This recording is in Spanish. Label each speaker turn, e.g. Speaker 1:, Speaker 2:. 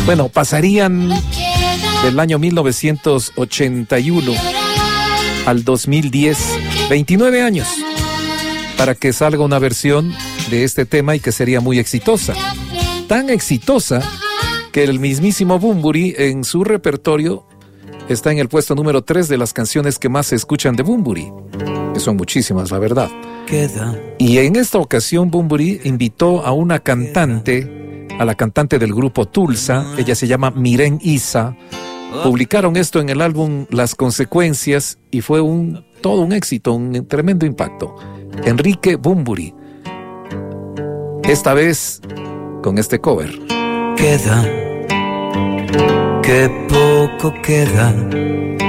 Speaker 1: Bueno, pasarían del año 1981 al 2010, 29 años, para que salga una versión de este tema y que sería muy exitosa. Tan exitosa que el mismísimo Bunbury en su repertorio está en el puesto número 3 de las canciones que más se escuchan de Bunbury, que son muchísimas, la verdad. Y en esta ocasión Bunbury invitó a una cantante, a la cantante del grupo Tulsa. Ella se llama Miren Isa. Publicaron esto en el álbum Las Consecuencias y fue todo un éxito, un tremendo impacto. Enrique Bunbury, esta vez con este cover.
Speaker 2: Queda, que poco queda,